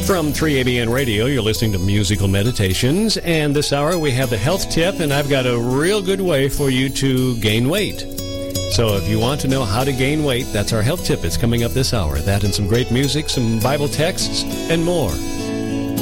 From 3ABN Radio, you're listening to Musical Meditations, and this hour we have the health tip, and I've got a real good way for you to gain weight. So if you want to know how to gain weight, that's our health tip. It's coming up this hour. That and some great music, some Bible texts, and more.